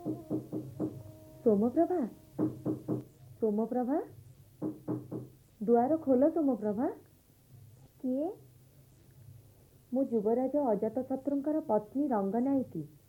सोमप्रभा, सोमप्रभा, दुआर खोल सोमप्रभा। किए? मु युवराज अजातशत्रुंकर पत्नी रंगनायकी।